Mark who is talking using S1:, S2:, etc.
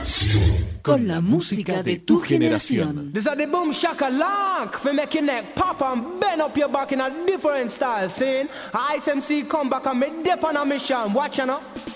S1: Con la música de tu generación.
S2: This is the boom shakalak for make your neck pop and bend up your back in a different style. Saying Ice MC come back and me dip on a mission. Watch you know.